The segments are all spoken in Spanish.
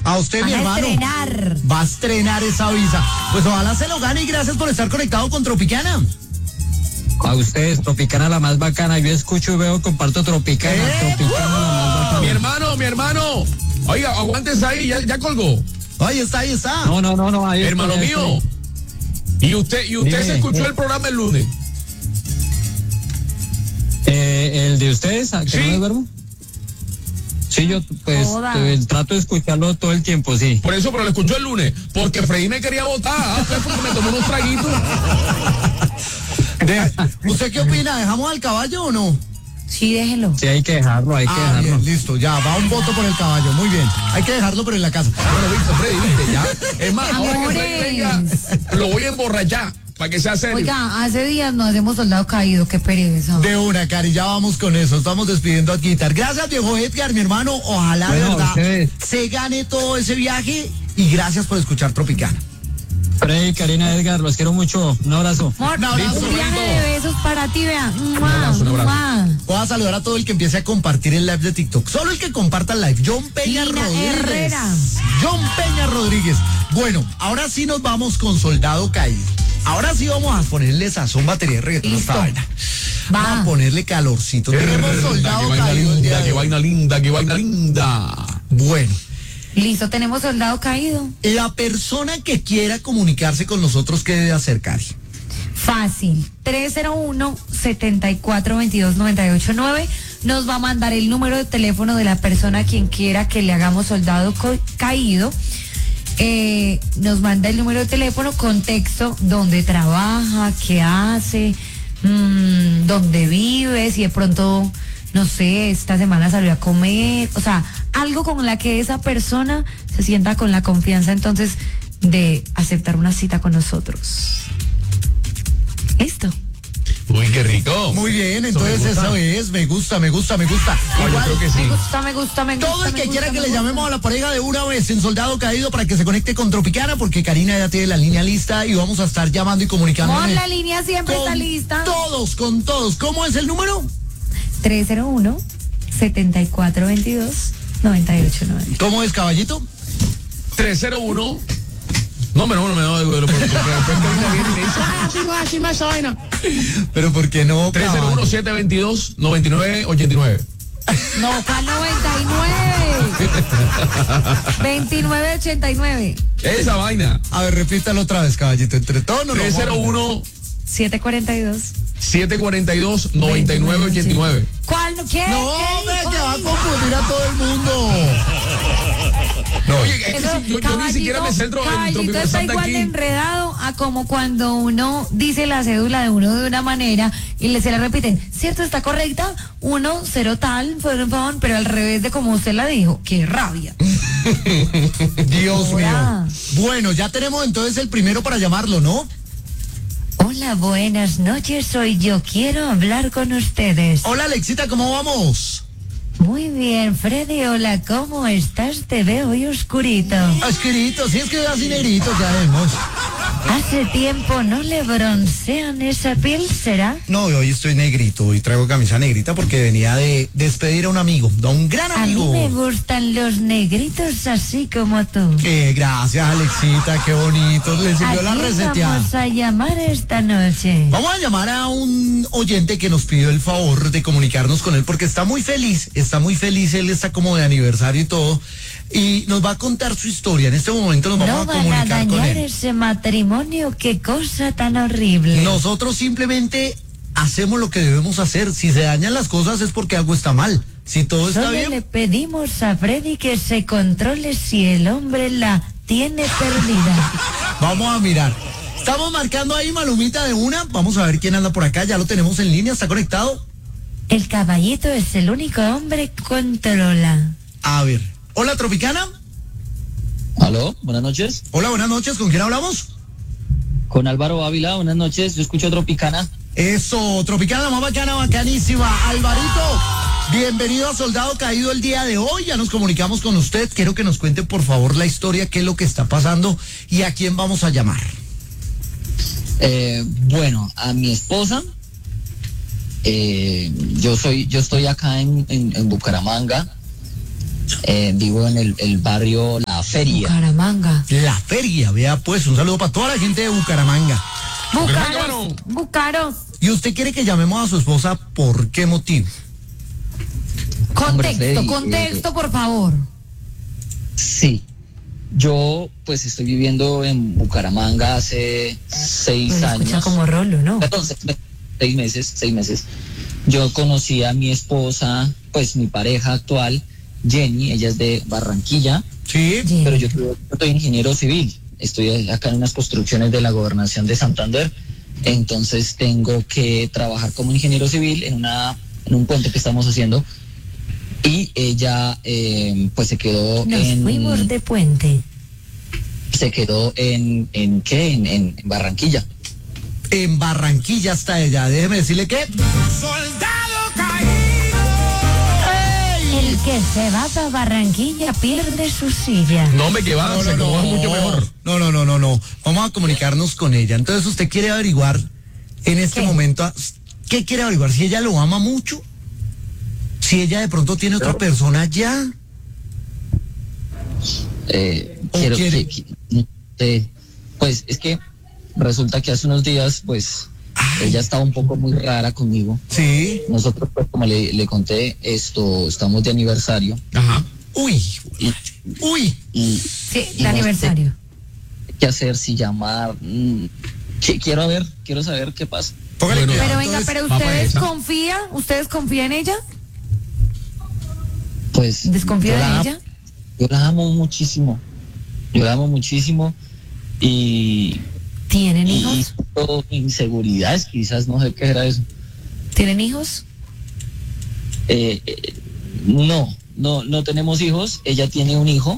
A usted, mi hermano. Va a estrenar esa visa. Pues ojalá se lo gane y gracias por estar conectado con Tropicana. A ustedes, Tropicana la más bacana. Yo escucho y veo, comparto Tropicana. Tropicana la más bacana. Mi hermano. Oiga, aguántese ahí, ya colgó. Ahí está. No, ahí hermano estoy, mío. ¿Y usted se escuchó el programa el lunes? ¿El de ustedes? ¿Que Sí. no es verbo? Sí, yo pues trato de escucharlo todo el tiempo, sí. Por eso, pero lo escuchó el lunes. Porque Freddy me quería votar. Fue porque me tomó unos traguitos. ¿Usted qué opina? ¿Dejamos al caballo o no? Sí, déjelo. Sí, hay que dejarlo, Bien, listo, ya, va un voto por el caballo, muy bien. Hay que dejarlo, pero en la casa. Bueno, listo, Freddy, ya. Es más, ahora que Amores. Freddy venga, lo voy a emborrachar para que sea serio. Oiga, hace días no hacemos soldado caído, qué pereza. De una, Cari, ya vamos con eso. Estamos despidiendo a Guitar. Gracias, viejo Edgar, mi hermano. Ojalá de verdad ustedes. se gane todo ese viaje y gracias por escuchar Tropicana. Freddy, Karina, Edgar, los quiero mucho. Un abrazo. Amor, Un abrazo, un viaje Fredito. de besos para ti, vea. ¡Mua! abrazo. ¡Mua! Voy a saludar a todo el que empiece a compartir el live de TikTok. Solo el que comparta el live. John Peña Lina Rodríguez. Herrera. John Peña Rodríguez. Bueno, ahora sí nos vamos con Soldado Caído. Ahora sí vamos a ponerle sazón, batería de reggaetón a esta Listo. vaina. Vamos Va. a ponerle calorcito. Tenemos Soldado Qué vaina Caído el día linda, de qué hoy. vaina linda, qué vaina linda. Bueno. Listo, tenemos soldado caído. La persona que quiera comunicarse con nosotros, ¿qué debe hacer, Cari? Fácil. 301-7422-989. Nos va a mandar el número de teléfono de la persona a quien quiera que le hagamos soldado caído. Nos manda el número de teléfono con texto, dónde trabaja, qué hace, dónde vive, si de pronto, no sé, esta semana salió a comer, o sea, algo con la que esa persona se sienta con la confianza entonces de aceptar una cita con nosotros. Listo. Uy, qué rico. Muy bien, entonces eso es, me gusta. No, yo creo que sí. Me gusta. Todo el que quiera que le llamemos a la pareja de una vez en Soldado Caído para que se conecte con Tropicana, porque Karina ya tiene la línea lista y vamos a estar llamando y comunicándonos. Amor, la línea siempre está lista. Con todos. ¿Cmo es el número? 301-7422-989. ¿Cómo es, caballito? 301. No, me Pero ¿por qué no? 301-722-9989. No, ¿cuál 99? 2989. Esa vaina. A ver, repítalo otra vez, caballito. Entre todos nos 742. 301-742-9989. ¿Cuál? ¿Qué? No, hombre, que va a confundir a todo el mundo. No, oye, es que Eso, yo ni siquiera me centro en caballito está Tropicana igual de aquí. enredado a como cuando uno dice la cédula de uno de una manera y se la repiten, ¿cierto? ¿Está correcta? 10 tal, pero al revés de como usted la dijo. ¡Qué rabia! Dios Hola. mío. Bueno, ya tenemos entonces el primero para llamarlo, ¿no? Hola, buenas noches, soy yo. Quiero hablar con ustedes. Hola, Alexita, ¿cómo vamos? Muy bien, Freddy, hola, ¿cómo estás? Te veo hoy oscurito. Oscurito, si es que así negrito, ya vemos. Hace tiempo no le broncean esa piel, ¿será? No, hoy estoy negrito, hoy traigo camisa negrita porque venía de despedir a un amigo, a un gran A mí amigo. me gustan los negritos así como tú. Gracias, Alexita, qué bonito. Le sirvió la ¿A quién reseteada. vamos a llamar esta noche? Vamos a llamar a un oyente que nos pidió el favor de comunicarnos con él porque está muy feliz, él está como de aniversario y todo, y nos va a contar su historia. En este momento nos No vamos a van a comunicar con dañar él. ese matrimonio, qué cosa tan horrible. Nosotros simplemente hacemos lo que debemos hacer. Si se dañan las cosas es porque algo está mal. Si todo está Solo bien, le pedimos a Freddy que se controle si el hombre la tiene perdida. vamos a mirar. Estamos marcando ahí, Malumita, de una. Vamos a ver quién anda por acá. Ya lo tenemos en línea, está conectado. El caballito es el único hombre que controla. A ver. Hola, Tropicana. Aló, buenas noches. Hola, buenas noches. ¿Con quién hablamos? Con Álvaro Ávila, buenas noches. Yo escucho Tropicana. Eso, Tropicana, la más bacana, bacanísima. Alvarito, bienvenido a Soldado Caído el día de hoy. Ya nos comunicamos con usted. Quiero que nos cuente, por favor, la historia, qué es lo que está pasando y a quién vamos a llamar. Bueno, a mi esposa. Yo estoy acá en Bucaramanga. Vivo en el barrio La feria. Bucaramanga. La feria, vea pues, un saludo para toda la gente de Bucaramanga. Bucaros. ¿Y usted quiere que llamemos a su esposa por qué motivo? Hombre, Freddy, Contexto, por favor. Sí. Yo pues estoy viviendo en Bucaramanga hace 6 Pues años. escucha como rolo, ¿no? Perdón, 6 meses. Yo conocí a mi esposa, pues mi pareja actual, Jenny, ella es de Barranquilla, Sí. pero yo soy ingeniero civil. Estoy acá en unas construcciones de la Gobernación de Santander, entonces tengo que trabajar como ingeniero civil en un puente que estamos haciendo. Y ella pues se quedó fuimos de puente. Se quedó en Barranquilla. En Barranquilla está ella. Déjeme decirle que... Soldado caído. El que se va para Barranquilla pierde su silla. No, hombre, que va, se acomoda mucho mejor. No. Vamos a comunicarnos con ella. Entonces usted quiere averiguar en este ¿Qué? momento, ¿qué quiere averiguar? Si ella lo ama mucho, si ella de pronto tiene otra persona ya. Quiero quiere? pues es que resulta que hace unos días pues ella estaba un poco muy rara conmigo. Sí. Nosotros pues como le conté estamos de aniversario. Ajá. Uy. Y Sí, el no aniversario. sé qué hacer, si llamar. Quiero saber qué pasa. Póngale Bueno, cuidado, Pero venga, entonces, pero va para ¿ustedes confían en ella? Pues ¿Desconfía yo de la- ella? Yo la amo muchísimo. Y ¿Tienen hijos? tengo inseguridades, quizás, no sé qué era eso. ¿Tienen hijos? No tenemos hijos. Ella tiene un hijo,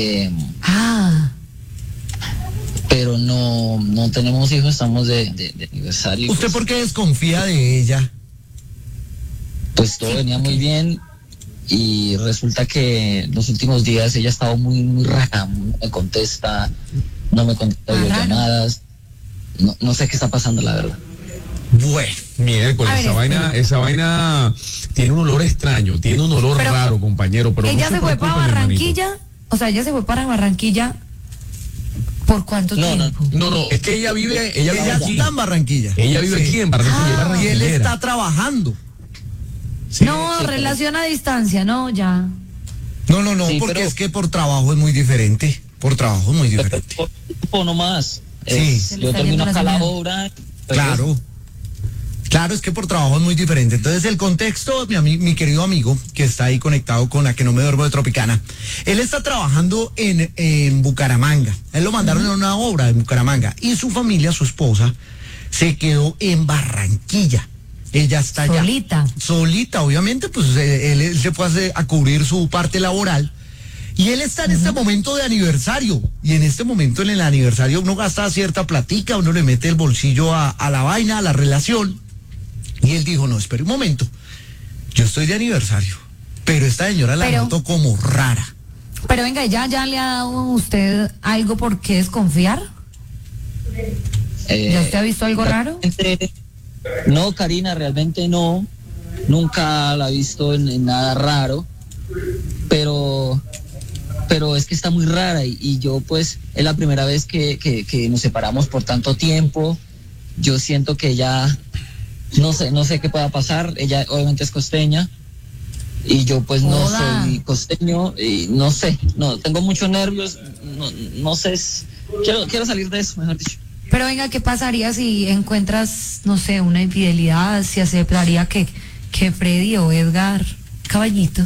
pero no tenemos hijos. Estamos de aniversario. ¿Usted Pues, por qué desconfía de ella? pues todo venía muy bien y resulta que los últimos días ella ha estado muy, muy rara. No me contesta videollamadas. No sé qué está pasando, la verdad. Bueno. Miércoles, A ver, esa vaina tiene un olor extraño, tiene un olor Pero- raro, compañero. Pero ¿Ella no se fue para preocupe, mi hermanito. Barranquilla? O sea, ¿ella se fue para Barranquilla por cuánto No, tiempo? No, es que ella vive Ella aquí. está en Barranquilla. Ella vive Sí. aquí en Barranquilla. es Y él barranquillera. está trabajando. Sí. No, relación a distancia, no, ya. No, Sí, porque pero- es que por trabajo es muy diferente. Por trabajo es muy diferente. Por tiempo nomás. Sí. Se le Yo está termino yendo la acá la señal. obra. Claro, es que por trabajo es muy diferente. Entonces el contexto, mi querido amigo, que está ahí conectado con la que no me duermo de Tropicana, él está trabajando en Bucaramanga. Él lo mandaron a una obra en Bucaramanga. Y su familia, su esposa, se quedó en Barranquilla. Ella está allá. Solita, obviamente, pues él se fue a cubrir su parte laboral. Y él está en este momento de aniversario. Y en este momento, en el aniversario, uno gasta cierta platica, uno le mete el bolsillo a la vaina, a la relación. Y él dijo, no, espere un momento. Yo estoy de aniversario. Pero esta señora la noto como rara. Pero venga, ¿ya le ha dado a usted algo por qué desconfiar? ¿Ya usted ha visto algo raro? No, Karina, realmente no. Nunca la he visto en nada raro. Pero es que está muy rara y yo pues es la primera vez que nos separamos por tanto tiempo. Yo siento que ya no sé qué pueda pasar. Ella obviamente es costeña y yo pues no Hola. soy costeño y no tengo muchos nervios, no sé, quiero salir de eso, mejor dicho. Pero venga, ¿qué pasaría si encuentras, no sé, una infidelidad? Si aceptaría que Freddy o Edgar Caballito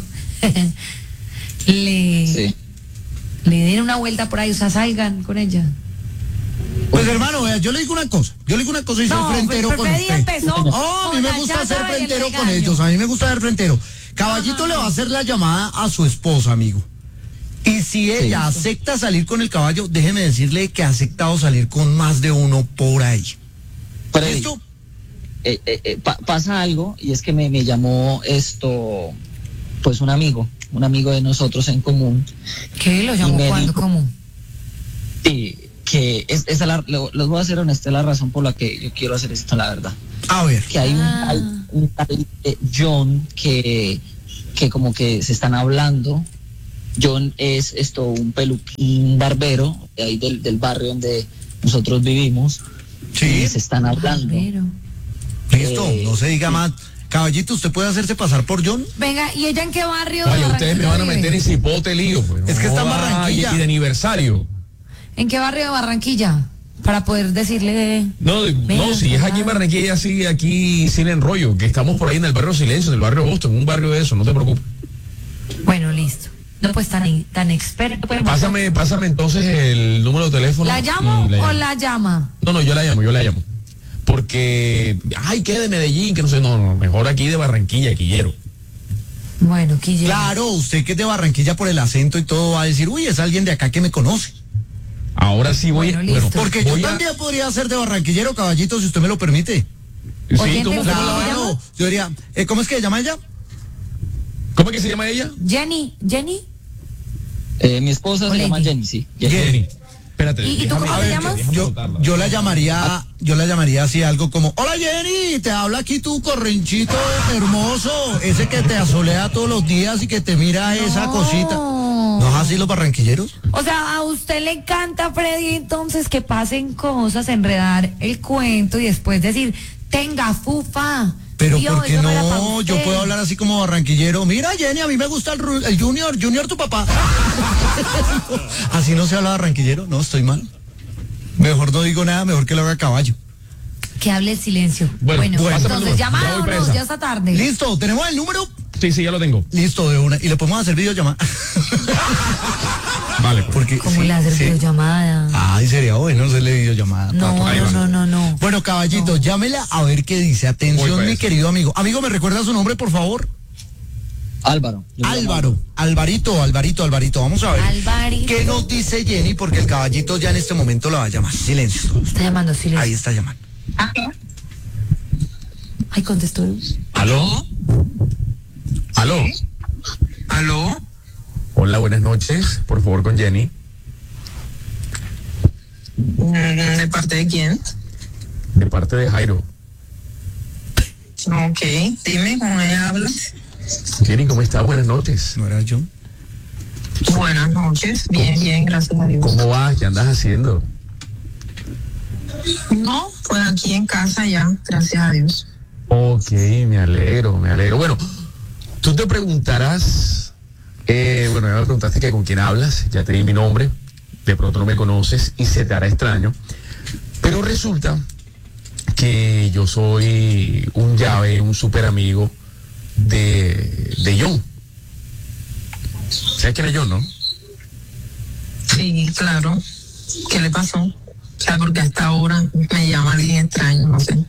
le den una vuelta por ahí, o sea, salgan con ella. Pues hermano, vea, yo le digo una cosa y soy frentero con Freddy usted. empezó No, a mí me con la gusta ser chata y el frentero con regaño. ellos, a mí me gusta ser frentero. Caballito le va a hacer la llamada a su esposa, amigo. Y si ella acepta salir con el caballo, déjeme decirle que ha aceptado salir con más de uno por ahí. Freddy, ¿Listo? pasa algo y es que me llamó pues un amigo de nosotros en común. ¿Qué? ¿Lo Y llamó me cuándo? dijo- ¿Cómo? Sí, que les voy a ser honesta, es la razón por la que yo quiero hacer esto, la verdad. A ver. Que hay un tal John que como que se están hablando John es un peluquín barbero de ahí del barrio donde nosotros vivimos. Sí. Y se están hablando. Listo, no se diga más. Caballito, ¿usted puede hacerse pasar por John? Venga, ¿y ella en qué barrio? de Vaya, ustedes me Barranquilla van a vive? meter en cipote lío. Pues. Es que está en No, Barranquilla. Y de aniversario. ¿En qué barrio de Barranquilla? Para poder decirle. No, si es aquí en Barranquilla, sí, aquí sin enrollo, que estamos por ahí en el barrio Silencio, en el barrio Boston, un barrio de eso, no te preocupes. Bueno, listo. No, pues tan experto. Pues, Pásame entonces el número de teléfono. ¿La llamo y o la llama? No, yo la llamo. Porque, que de Medellín, que no sé, no, mejor aquí de Barranquilla, Quillero. Bueno, Quillero. Claro, usted que es de Barranquilla por el acento y todo va a decir, uy, es alguien de acá que me conoce. Ahora sí voy, Bueno, listo. Porque yo también podría ser de barranquillero, caballito, si usted me lo permite. Sí, Oyente, ¿cómo ¿usted la cómo se llama? llama? Yo diría, ¿cómo es que se llama ella? ¿Cómo es que se llama ella? Jenny. Mi esposa O se llama lady. Jenny, sí. Jenny. Espérate. ¿Y tú cómo te llamas? Yo la llamaría así algo como, hola Jenny, te habla aquí tu corrinchito hermoso, ese que te asolea todos los días y que te mira esa cosita. ¿No es así los barranquilleros? O sea, a usted le encanta, Freddy, entonces que pasen cosas, enredar el cuento y después decir, tenga fufa. Pero Dios, ¿por qué eso no era pa' no? Yo usted. puedo hablar así como barranquillero. Mira, Jenny, a mí me gusta el Junior tu papá. Así no se habla barranquillero. No, estoy mal. Mejor no digo nada, mejor que lo haga a caballo. Que hable el silencio. Bueno, Bueno, pásame el entonces, número. Ya llamada voy o no, presa. ya está tarde. Listo, ¿tenemos el número? Sí, ya lo tengo. Listo, de una. Y le podemos hacer videollamada. Vale, pues. Porque, ¿Cómo sí, le hacer sí. videollamada? Ay, sería bueno hacerle videollamada. No, ahí va. no. Bueno, caballito, llámela a ver qué dice. Atención, Voy, pues. mi querido amigo. Amigo, ¿me recuerda su nombre, por favor? Álvaro. Yo me llamo Alvarito. Vamos a ver. Alvarito. ¿Qué nos dice Jenny? Porque el caballito ya en este momento la va a llamar. Silencio. Está llamando, silencio. Ahí está llamando. Ay, contestó. ¿Aló? ¿Aló? Hola, buenas noches. Por favor, con Jenny. ¿De parte de quién? De parte de Jairo. Ok, dime cómo ella habla. Jenny, ¿cómo está? Buenas noches. ¿No era yo? Buenas noches, bien, gracias a Dios. ¿Cómo vas? ¿Qué andas haciendo? No, pues aquí en casa ya, gracias a Dios. Ok, me alegro. Bueno, tú te preguntarás, ya me preguntaste que con quién hablas, ya te di mi nombre, de pronto no me conoces y se te hará extraño, pero resulta que yo soy un llave, un súper amigo de John. ¿Sabes quién es John, no? Sí, claro. ¿Qué le pasó? O sea, porque hasta ahora me llama alguien extraño, no sé.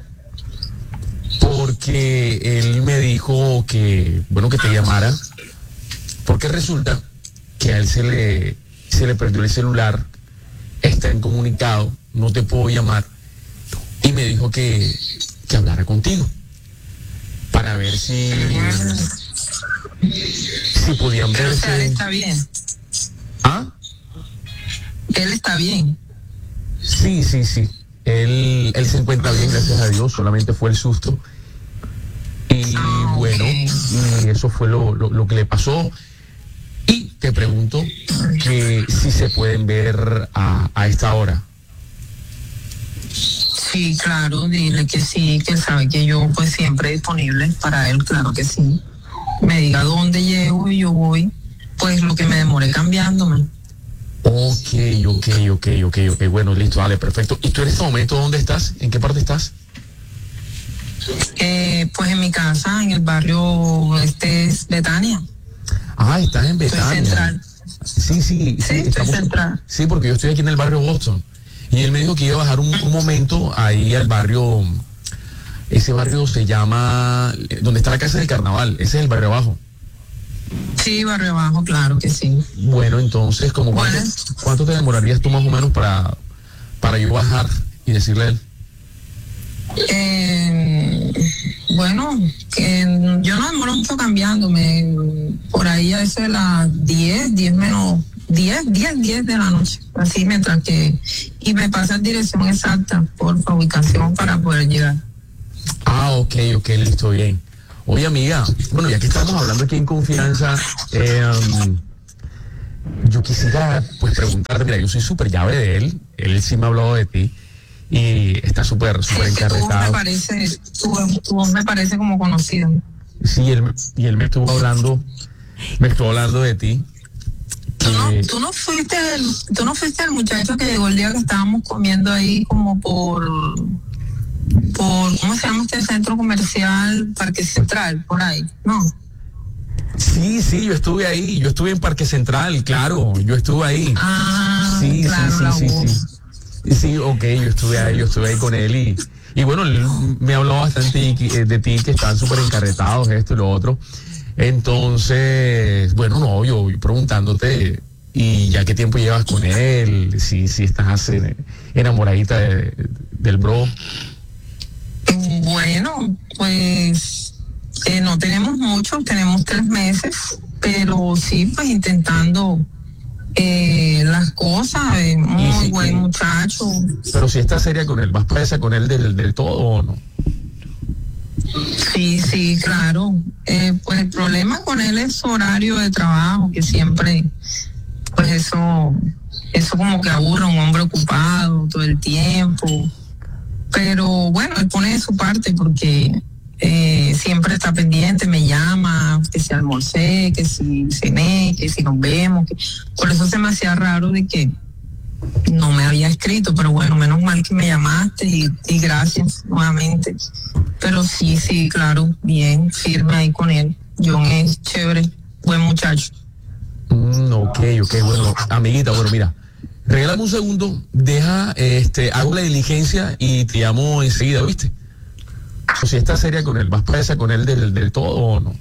Porque él me dijo que te llamara, porque resulta que a él se le perdió el celular, está incomunicado, no te puedo llamar, y me dijo que hablara contigo para ver si podían Pero o sea, él verse. está bien. ¿Ah? Él está bien. Sí. Él se encuentra bien, gracias a Dios, solamente fue el susto. Y bueno, y eso fue lo que le pasó. Y te pregunto que si se pueden ver a esta hora. Sí, claro, dile que sí, que él sabe que yo pues siempre disponible para él, claro que sí. Me diga dónde llego y yo voy, pues lo que me demore cambiándome. Ok. Bueno, listo, dale, perfecto. ¿Y tú en este momento dónde estás? ¿En qué parte estás? Pues en mi casa, en el barrio es Betania. Ah, estás en Estoy Betania. central. Sí, Estoy central. Sí, porque yo estoy aquí en el barrio Boston. Y él me dijo que iba a bajar un momento ahí al barrio. Ese barrio se llama, donde está la casa del carnaval. Ese es el barrio abajo. Sí, barrio abajo, claro que sí. Bueno, entonces, Bueno. ¿cuánto te demorarías tú más o menos para yo bajar y decirle a él? Bueno, que yo no demoro mucho cambiándome. Por ahí a veces a las 10 menos 10 de la noche. Así mientras que... Y me pasa dirección exacta, por ubicación para poder llegar. Ah, ok, listo, bien. Oye, amiga, bueno, ya que estamos hablando aquí en confianza, yo quisiera pues preguntarte, mira, yo soy súper llave de él sí me ha hablado de ti y está súper encarretado. Tu voz me parece como conocida. Sí, él me estuvo hablando de ti. Tú no fuiste el muchacho que llegó el día que estábamos comiendo ahí como por ¿cómo se llama este centro comercial? Parque Central, por ahí, ¿no? Sí, yo estuve ahí, yo estuve en Parque Central, claro, yo estuve ahí. Sí, claro, sí, ok, yo estuve ahí con él y bueno, él me habló bastante de ti, que estaban súper encarretados, esto y lo otro. Entonces, bueno, no, yo preguntándote, y ya qué tiempo llevas con él, si estás enamoradita del bro. Bueno, pues no tenemos mucho, tenemos 3 meses, pero sí, pues intentando las cosas, muy buen muchacho. Pero si estás seria con él, ¿vas para esa con él del todo o no? Sí, claro. Pues el problema con él es su horario de trabajo, que siempre, pues eso como que aburre a un hombre ocupado todo el tiempo. Pero bueno, él pone de su parte porque siempre está pendiente, me llama, que si almorcé, que si cené, que si nos vemos. Por eso se me hacía raro de que no me había escrito, pero bueno, menos mal que me llamaste y gracias nuevamente. Pero sí, claro, bien, firme ahí con él. John es chévere, buen muchacho. Ok, bueno, amiguita, bueno, mira, regálame un segundo, hago la diligencia y te llamo enseguida, ¿viste? O si estás seria con él, ¿vas para esa con él del todo o no?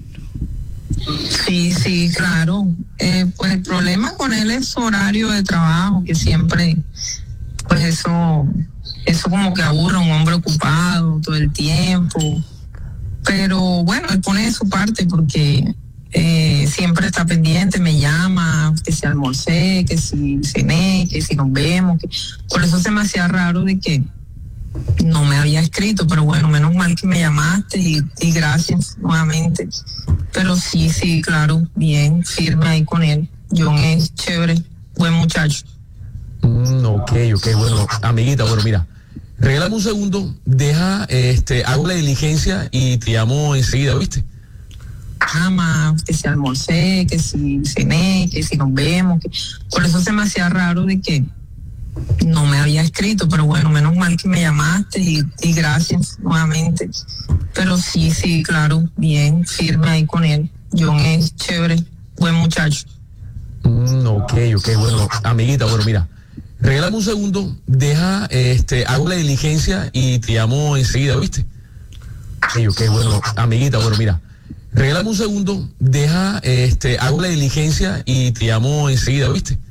Sí, claro. Pues el problema con él es su horario de trabajo, que siempre, pues eso como que aburre a un hombre ocupado todo el tiempo. Pero bueno, él pone de su parte porque siempre está pendiente, me llama, que si almorcé, que si cené, que si nos vemos. Por eso se me hacía raro de que no me había escrito, pero bueno, menos mal que me llamaste y gracias nuevamente. Pero sí, claro, bien, firme ahí con él. John es chévere, buen muchacho. Ok, bueno, amiguita, bueno, mira, regálame un segundo, hago la diligencia y te llamo enseguida, ¿viste? Que si almorcé, que si cené, que si nos vemos. Por eso se me hacía raro de que no me había escrito, pero bueno, menos mal que me llamaste y gracias nuevamente. Pero sí, claro, bien, firme ahí con él. John es chévere, buen muchacho. Ok, bueno, amiguita, bueno, mira, regálame un segundo, hago la diligencia y te llamo enseguida, ¿viste? Ok, bueno, amiguita, bueno, mira, regálame un segundo, hago la diligencia y te llamo enseguida, ¿viste?